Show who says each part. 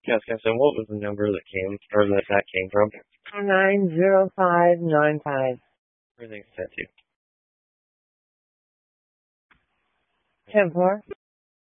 Speaker 1: Yes, yes. And what was the number that came, or that came from?
Speaker 2: 90595.
Speaker 1: Everything's set to.
Speaker 2: 10-4.